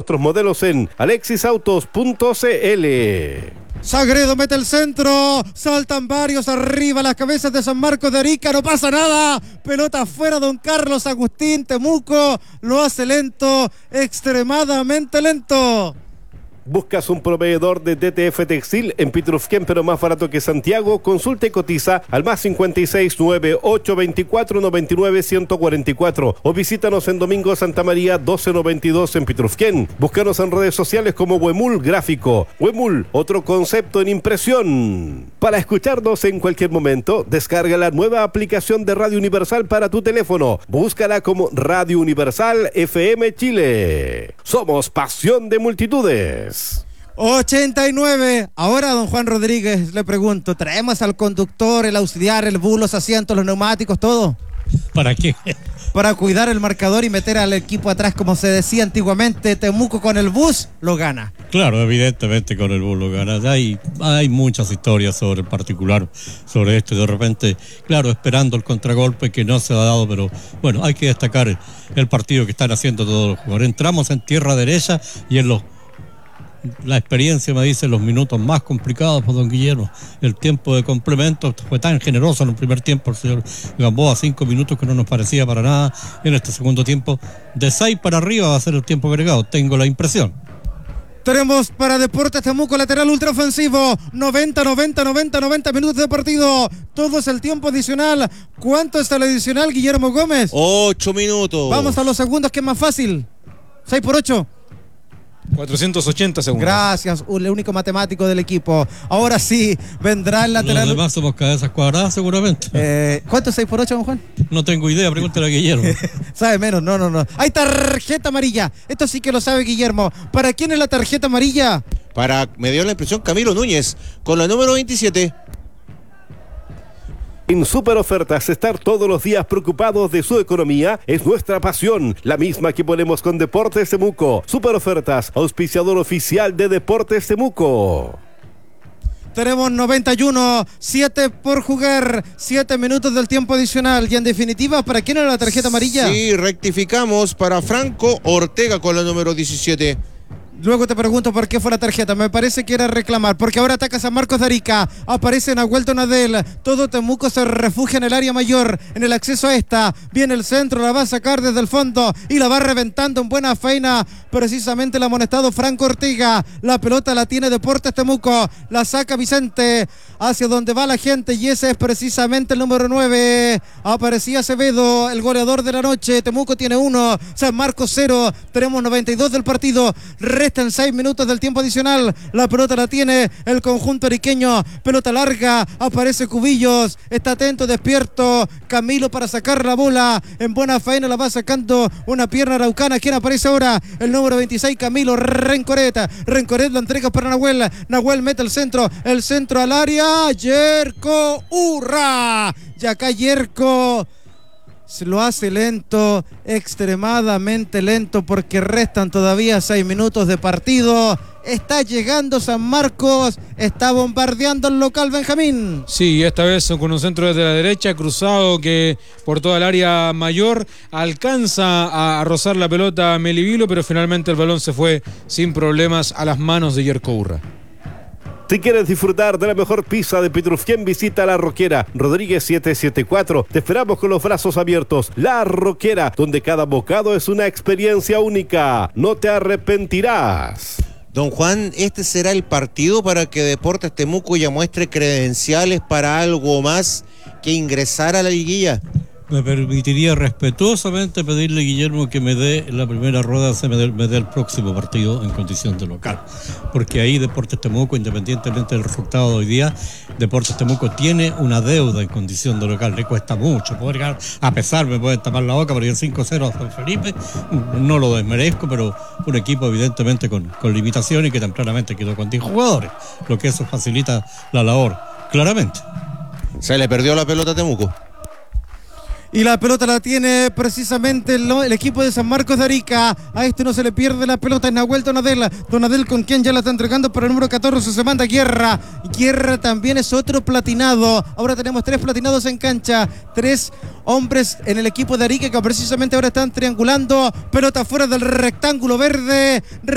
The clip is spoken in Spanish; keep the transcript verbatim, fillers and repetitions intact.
nuestros modelos en alexis autos punto c l. Sagredo mete el centro, saltan varios arriba las cabezas de San Marcos de Arica, no pasa nada, pelota afuera. Don Carlos Agustín Temuco lo hace lento, extremadamente lento. ¿Buscas un proveedor de D T F Textil en Pitrufquén, pero más barato que Santiago? Consulta y cotiza al más cincuenta y seis, nueve ocho veinticuatro, noventa y nueve, ciento cuarenta y cuatro o visítanos en Domingo Santa María doce noventa y dos en Pitrufquén. Búscanos en redes sociales como Huemul Gráfico. Huemul, otro concepto en impresión. Para escucharnos en cualquier momento, descarga la nueva aplicación de Radio Universal para tu teléfono. Búscala como Radio Universal F M Chile. Somos pasión de multitudes. ochenta y nueve. Ahora, don Juan Rodríguez, le pregunto, ¿traemos al conductor, el auxiliar, el bus, los asientos, los neumáticos, todo? ¿Para qué? Para cuidar el marcador y meter al equipo atrás, como se decía antiguamente. Temuco con el bus lo gana. Claro, evidentemente con el bus lo gana. Hay, hay muchas historias sobre el particular, sobre esto, y de repente, claro, esperando el contragolpe que no se ha dado, pero bueno, hay que destacar el, el partido que están haciendo todos los jugadores. Entramos en tierra derecha y en los la experiencia me dice los minutos más complicados por don Guillermo. El tiempo de complemento fue tan generoso en el primer tiempo, el señor Gamboa, cinco minutos que no nos parecía para nada. En este segundo tiempo, de seis para arriba va a ser el tiempo agregado, tengo la impresión. Tenemos para Deportes Temuco lateral ultraofensivo, noventa, noventa, noventa, noventa minutos de partido, todo es el tiempo adicional. ¿Cuánto está el adicional, Guillermo Gómez? Ocho minutos. Vamos a los segundos, que es más fácil. Seis por ocho. cuatrocientos ochenta segundos. Gracias, el único matemático del equipo. Ahora sí, vendrá el lateral. Los demás somos cabezas cuadradas seguramente. Eh, ¿Cuánto es seis por ocho, don Juan? No tengo idea, pregúntale a Guillermo. Sabe menos, no, no, no. Hay tarjeta amarilla. Esto sí que lo sabe Guillermo. ¿Para quién es la tarjeta amarilla? Para, me dio la impresión, Camilo Núñez, con la número veintisiete. En Super Ofertas, estar todos los días preocupados de su economía es nuestra pasión, la misma que ponemos con Deportes Temuco. Super Ofertas, auspiciador oficial de Deportes Temuco. Tenemos noventa y uno, siete por jugar, siete minutos del tiempo adicional. Y en definitiva, ¿para quién era la tarjeta amarilla? Sí, rectificamos para Franco Ortega con la número diecisiete. Luego te pregunto por qué fue la tarjeta. Me parece que era reclamar, porque ahora ataca San Marcos de Arica. Aparece Nahuel Donadel. Todo Temuco se refugia en el área mayor, en el acceso a esta. Viene el centro, la va a sacar desde el fondo y la va reventando en buena faena. Precisamente el amonestado Franco Ortega. La pelota la tiene Deportes Temuco. La saca Vicente hacia donde va la gente, y ese es precisamente el número nueve. Aparecía Acevedo, el goleador de la noche. Temuco tiene uno, San Marcos cero. Tenemos noventa y dos del partido. Restan seis minutos del tiempo adicional. La pelota la tiene el conjunto ariqueño. Pelota larga. Aparece Cubillos. Está atento, despierto Camilo para sacar la bola. En buena faena la va sacando una pierna araucana. ¿Quién aparece ahora? El número veintiséis, Camilo Rencoreta. Rencoret la entrega para Nahuel. Nahuel mete el centro. El centro al área. Yerko Urra. Y acá Yerko se lo hace lento, extremadamente lento, porque restan todavía seis minutos de partido. Está llegando San Marcos, está bombardeando el local, Benjamín. Sí, esta vez con un centro desde la derecha, cruzado que por toda el área mayor alcanza a rozar la pelota Melivilo, pero finalmente el balón se fue sin problemas a las manos de Yerko Urra. Si quieres disfrutar de la mejor pizza de Pitrufquén, visita La Roquera, Rodríguez setecientos setenta y cuatro. Te esperamos con los brazos abiertos. La Roquera, donde cada bocado es una experiencia única. No te arrepentirás. Don Juan, ¿este será el partido para que Deportes Temuco ya muestre credenciales para algo más que ingresar a la liguilla? Me permitiría respetuosamente pedirle a Guillermo que me dé la primera rueda, se me dé, me dé el próximo partido en condición de local, porque ahí Deportes Temuco, independientemente del resultado de hoy día, Deportes Temuco tiene una deuda en condición de local. Le cuesta mucho poder ganar, a pesar, me pueden tapar la boca, porque el cinco cero a San Felipe no lo desmerezco, pero un equipo evidentemente con, con limitaciones y que tempranamente quedó con diez jugadores, lo que eso facilita la labor, claramente. Se le perdió la pelota a Temuco. Y la pelota la tiene precisamente el, el equipo de San Marcos de Arica. A este no se le pierde la pelota. En Nahuel Donadel. Donadel con quien ya la está entregando por el número catorce. Se manda Guerra. Guerra también es otro platinado. Ahora tenemos tres platinados en cancha. Tres hombres en el equipo de Arica que precisamente ahora están triangulando. Pelota fuera del rectángulo verde.